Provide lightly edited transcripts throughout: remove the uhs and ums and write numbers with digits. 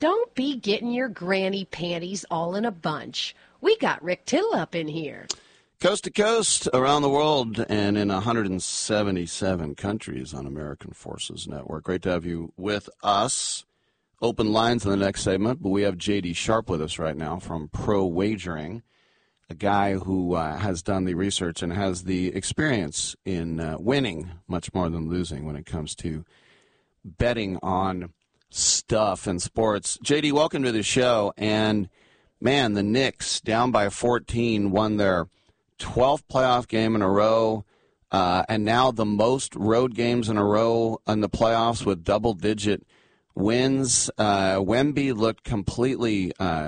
Don't be getting your granny panties all in a bunch. We got Rick Tittle up in here. Coast to coast, around the world, and in 177 countries on American Forces Network. Great to have you with us. Open lines in the next segment, but we have J.D. Sharp with us right now from Pro Wagering, a guy who has done the research and has the experience in winning much more than losing when it comes to betting on stuff and sports. JD, welcome to the show. And man, the Knicks down by 14 won their 12th playoff game in a row, and now the most road games in a row in the playoffs with double-digit wins. Wemby looked completely,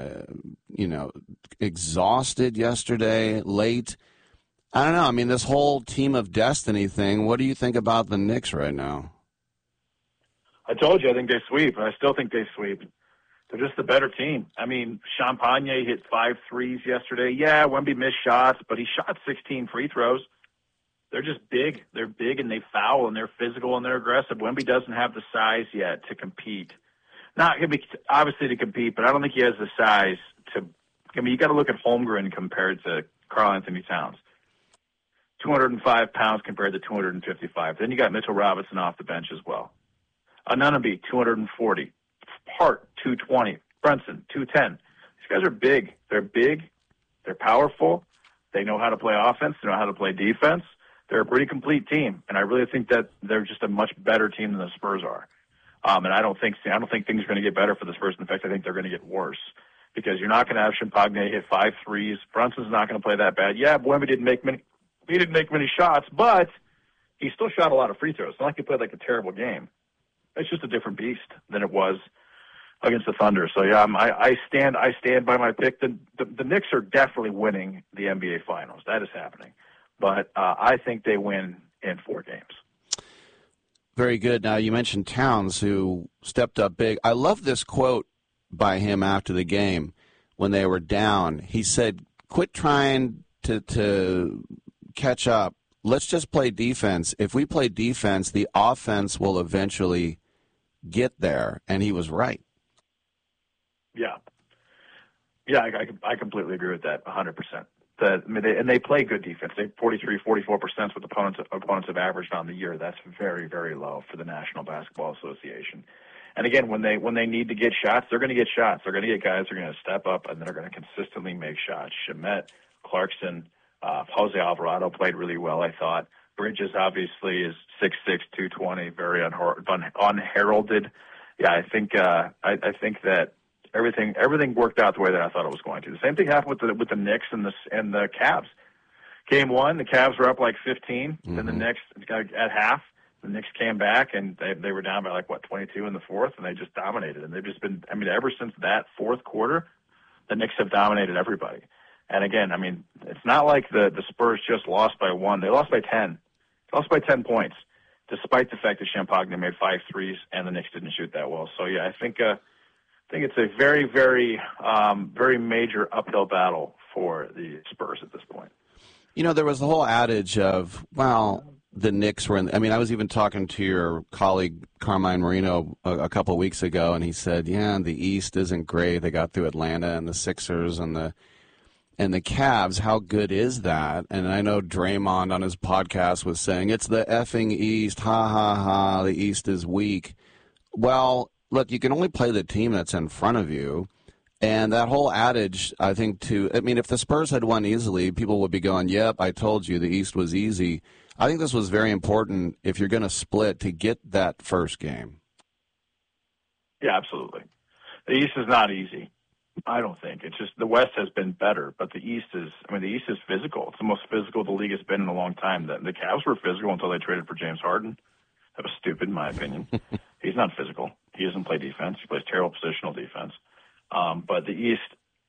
exhausted yesterday, late. I don't know. I mean, this whole team of destiny thing. What do you think about the Knicks right now? I told you I think they sweep, and I still think they sweep. They're just the better team. I mean, Champagne hit 5 threes yesterday. Yeah, Wemby missed shots, but he shot 16 free throws. They're just big. They're big, and they foul, and they're physical, and they're aggressive. Wemby doesn't have the size yet to compete. Not obviously to compete, but I don't think he has the size to. I mean, you got to look at Holmgren compared to Karl Anthony Towns. 205 pounds compared to 255. Then you got Mitchell Robinson off the bench as well. Anunoby, 240. Hart, 220. Brunson, 210. These guys are big. They're big. They're powerful. They know how to play offense. They know how to play defense. They're a pretty complete team, and I really think that they're just a much better team than the Spurs are. And I don't think things are going to get better for the Spurs. In fact, I think they're going to get worse because you're not going to have Champagne hit 5 threes. Brunson's not going to play that bad. Yeah, Wemby didn't make many shots, but he still shot a lot of free throws. It's not like he played like a terrible game. It's just a different beast than it was against the Thunder. So yeah, I stand by my pick. The Knicks are definitely winning the NBA Finals. That is happening, but I think they win in 4 games. Very good. Now you mentioned Towns, who stepped up big. I love this quote by him after the game when they were down. He said, "Quit trying to catch up. Let's just play defense. If we play defense, the offense will eventually get there," and he was right. Yeah, I completely agree with that 100%. They play good defense. They 43, 44% with opponents have averaged on the year. That's very, very low for the National Basketball Association. And again, when they need to get shots, they're going to get shots. They're going to get guys who are going to step up and they're going to consistently make shots. Shamet, Clarkson, Jose Alvarado played really well, I thought. Bridges obviously is 6'6", 220, very unheralded. Yeah, I think that everything worked out the way that I thought it was going to. The same thing happened with the Knicks and the Cavs. Game 1, the Cavs were up like 15. Then the Knicks at half, the Knicks came back and they were down by 22 in the fourth, and they just dominated. And they've just been, ever since that fourth quarter, the Knicks have dominated everybody. And again, it's not like the Spurs just lost by 1. They lost by 10. They lost by 10 points, despite the fact that Champagne made 5 threes and the Knicks didn't shoot that well. So yeah, I think it's a very, very, very major uphill battle for the Spurs at this point. There was the whole adage of, well, the Knicks were in. I was even talking to your colleague Carmine Marino a couple of weeks ago, and he said, yeah, the East isn't great. They got through Atlanta and the Sixers and the Cavs. How good is that? And I know Draymond on his podcast was saying, it's the effing East. Ha, ha, ha. The East is weak. Well, look, you can only play the team that's in front of you. And that whole adage, I think, if the Spurs had won easily, people would be going, yep, I told you the East was easy. I think this was very important if you're going to split to get that first game. Yeah, absolutely. The East is not easy. I don't think. It's just the West has been better, but the East is physical. It's the most physical the league has been in a long time. The Cavs were physical until they traded for James Harden. That was stupid, in my opinion. He's not physical. He doesn't play defense. He plays terrible positional defense. But the East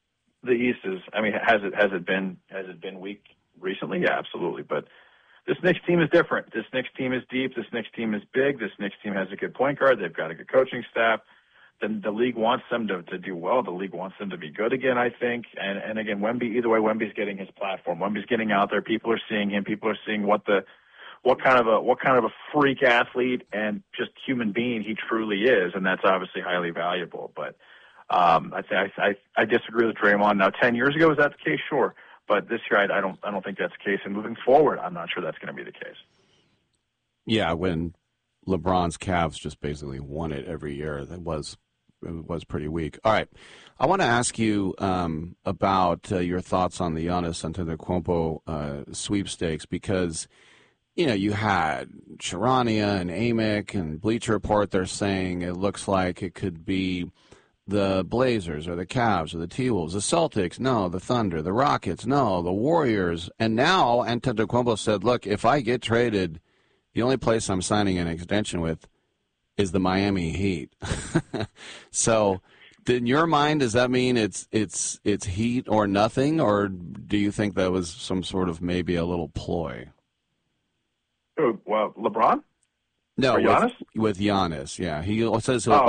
is. Has it been weak recently? Yeah, absolutely. But this Knicks team is different. This Knicks team is deep. This Knicks team is big. This Knicks team has a good point guard. They've got a good coaching staff. Then the league wants them to do well. The league wants them to be good again, I think. And again, Wemby, either way, Wemby's getting his platform. Wemby's getting out there. People are seeing him. People are seeing what kind of a freak athlete and just human being he truly is, and that's obviously highly valuable. But I disagree with Draymond. Now, 10 years ago, was that the case? Sure. But this year, I don't think that's the case. And moving forward, I'm not sure that's going to be the case. Yeah, when LeBron's Cavs just basically won it every year, it was pretty weak. All right, I want to ask you about your thoughts on the Giannis Antetokounmpo sweepstakes, because you had Charania and Amick and Bleacher Report. They're saying it looks like it could be the Blazers or the Cavs or the T-Wolves, the Celtics, no, the Thunder, the Rockets, no, the Warriors. And now Antetokounmpo said, look, if I get traded, the only place I'm signing an extension with is the Miami Heat. So in your mind, does that mean it's Heat or nothing, or do you think that was some sort of maybe a little ploy? Well, LeBron? No, or Giannis? With Giannis, yeah. He says I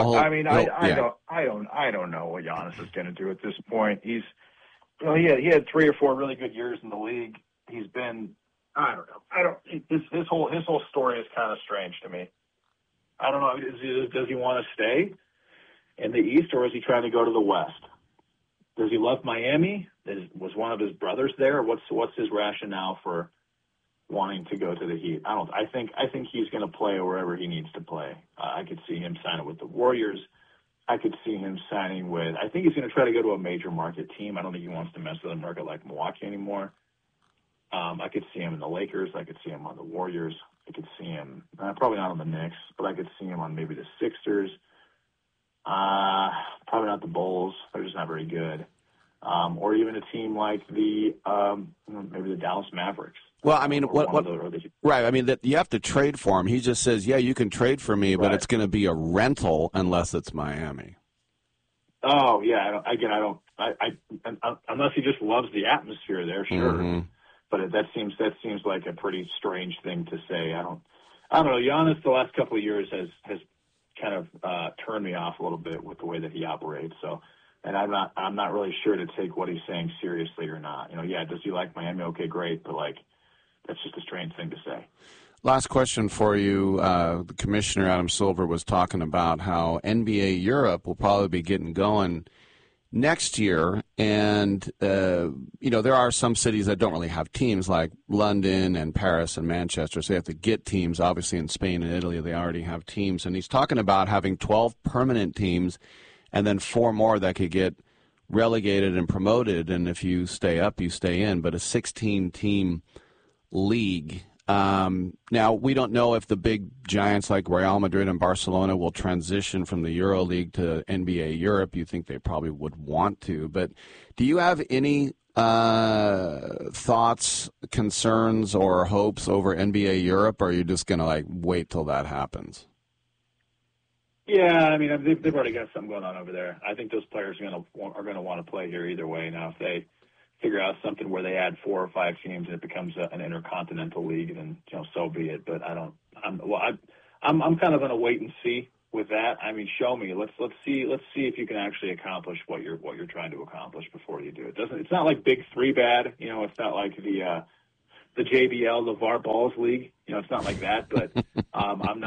don't know what Giannis is going to do at this point. He had 3 or 4 really good years in the league. He's been, I don't know. His whole story is kind of strange to me. I don't know. Does he want to stay in the East, or is he trying to go to the West? Does he love Miami? Was one of his brothers there? What's his rationale for wanting to go to the Heat? I think he's going to play wherever he needs to play. I could see him signing with the Warriors. I could see him signing with, I think he's going to try to go to a major market team. I don't think he wants to mess with a market like Milwaukee anymore. I could see him in the Lakers. I could see him on the Warriors. I could see him, probably not on the Knicks, but I could see him on maybe the Sixers. Probably not the Bulls. They're just not very good. Or even a team like maybe the Dallas Mavericks. Well, I mean, right? I mean, that you have to trade for him. He just says, "Yeah, you can trade for me, but it's going to be a rental unless it's Miami." Oh yeah, unless he just loves the atmosphere there, sure. Mm-hmm. But that seems like a pretty strange thing to say. I don't know. Giannis, the last couple of years has kind of turned me off a little bit with the way that he operates. So. And I'm not really sure to take what he's saying seriously or not. Does he like Miami? Okay, great, but that's just a strange thing to say. Last question for you. The Commissioner Adam Silver was talking about how NBA Europe will probably be getting going next year, and there are some cities that don't really have teams, like London and Paris and Manchester, so they have to get teams. Obviously, in Spain and Italy, they already have teams, and he's talking about having 12 permanent teams and then 4 more that could get relegated and promoted, and if you stay up, you stay in, but a 16-team league. Now, we don't know if the big giants like Real Madrid and Barcelona will transition from the EuroLeague to NBA Europe. You think they probably would want to, but do you have any thoughts, concerns, or hopes over NBA Europe, or are you just going to wait till that happens? Yeah, I mean, they've already got something going on over there. I think those players are going to want to play here either way. Now, if they figure out something where they add 4 or 5 teams and it becomes an intercontinental league, then so be it. But I'm kind of going to wait and see with that. I mean, show me. Let's see if you can actually accomplish what you're trying to accomplish before you do it. It's not like Big 3 bad. It's not like the JBL, the VAR Balls League. It's not like that, but I'm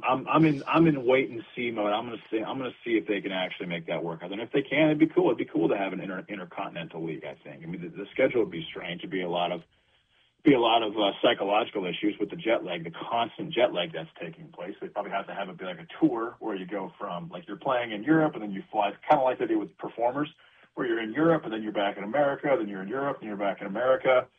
in wait and see mode. I'm going to see if they can actually make that work. And if they can, it'd be cool. It'd be cool to have an intercontinental league, I think. I mean, the schedule would be strange. It'd be a lot of psychological issues with the jet lag, the constant jet lag that's taking place. They probably have to have it be like a tour where you go from, you're playing in Europe and then you fly, kind of like they do with performers, where you're in Europe and then you're back in America, then you're in Europe and you're back in America.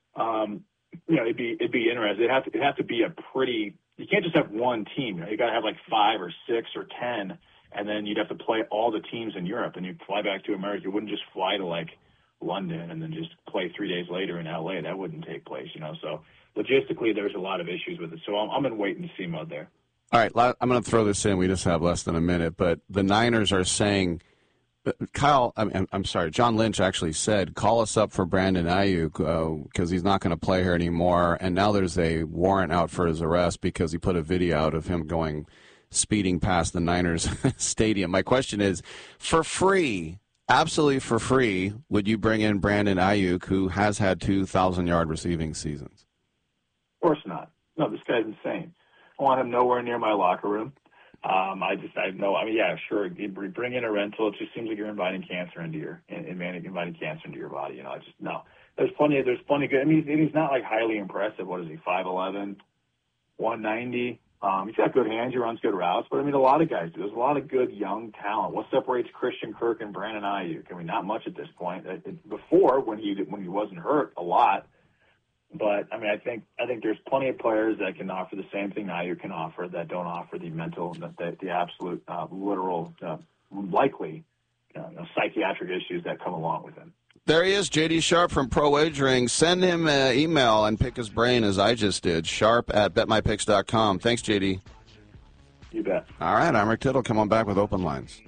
It'd be interesting. It'd have to be you can't just have one team. You got to have 5 or 6 or 10, and then you'd have to play all the teams in Europe, and you'd fly back to America. You wouldn't just fly to London and then just play 3 days later in LA. That wouldn't take place, So logistically, there's a lot of issues with it. So I'm in wait and see mode there. All right, I'm going to throw this in. We just have less than a minute, but the Niners are saying, John Lynch actually said, call us up for Brandon Ayuk because he's not going to play here anymore. And now there's a warrant out for his arrest because he put a video out of him speeding past the Niners stadium. My question is, for free, absolutely for free, would you bring in Brandon Ayuk, who has had 2,000-yard receiving seasons? Of course not. No, this guy's insane. I want him nowhere near my locker room. Yeah, sure. You bring in a rental. It just seems like you're inviting cancer into your body. No. There's plenty good. I mean, he's not like highly impressive. What is he? 5'11", 190. He's got good hands. He runs good routes. But I mean, a lot of guys do. There's a lot of good young talent. What separates Christian Kirk and Brandon Ayuk? I mean, not much at this point. Before, when he wasn't hurt, a lot. But I mean, I think there's plenty of players that can offer the same thing Ayuk can offer that don't offer the mental, the absolute, literal, likely, psychiatric issues that come along with him. There he is, J.D. Sharp from Pro Wagering. Send him an email and pick his brain as I just did, sharp@betmypicks.com. Thanks, J.D. You bet. All right, I'm Rick Tittle. Come on back with Open Lines.